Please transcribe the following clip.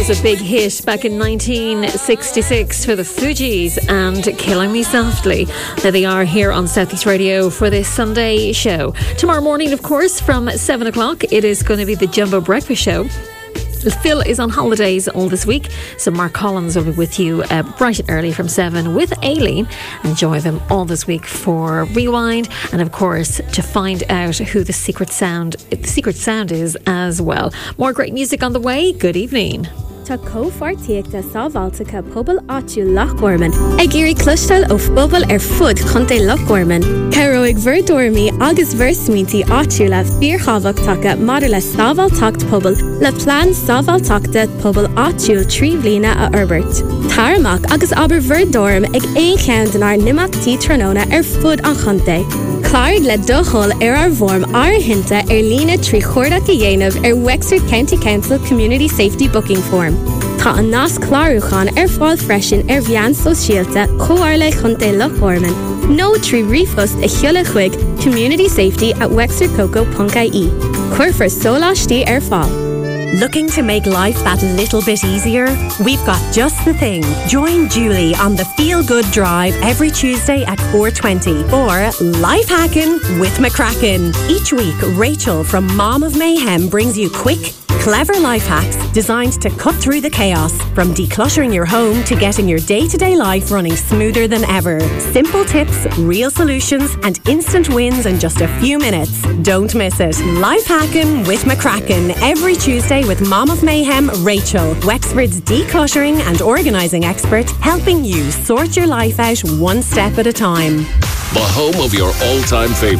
It was a big hit back in 1966 for the Fugees and Killing Me Softly. There they are here on Southeast Radio for this Sunday show. Tomorrow morning, of course, from 7 o'clock, it is going to be the Jumbo Breakfast Show. Phil is on holidays all this week, so Mark Collins will be with you bright and early from 7 with Aileen. Enjoy them all this week for Rewind, and of course to find out who the secret sound is as well. More great music on the way. Good evening. Tá cóhartíochta sábháilteacha pobal áitiúil Loch Lomond ag iarraidh cloisteáil ó phobal fud chun é Loch Lomond. Caróigh bhur-dormaí agus bhur-smíntaí áitiúla fíorchaimhachtacha maidir le sábháilteacht pobal le plán sábháilteachta pobal áitiúil trí bhliaina a Herbert. Tarmach agus aber bhur-dorm ag aon cheann den ar nimachtaí tróna fud an chunta. Clárigh le dochol ar bhorm hinta lína trí chuirdeach a dhéanamh Wexford County Council Community Safety Booking Form. Tá an nás chlárúchan fáil freisin bhean sosialta chomhairle chunta Loch Lomond. nó trí rifust a chiaula chuig communitySafety@wexfordcoco.ie. Cuirfar sólátí fáil. Looking to make life that little bit easier? We've got just the thing. Join Julie on the Feel Good Drive every Tuesday at 4:20 for Life Hacking with McCracken. Each week, Rachel from Mom of Mayhem brings you quick, clever life hacks designed to cut through the chaos, from decluttering your home to getting your day-to-day life running smoother than ever. Simple tips, real solutions, and instant wins in just a few minutes. Don't miss it. Life Hacking with McCracken every Tuesday with Mom of Mayhem, Rachel, Wexford's decluttering and organising expert, helping you sort your life out one step at a time. The home of your all-time favourites.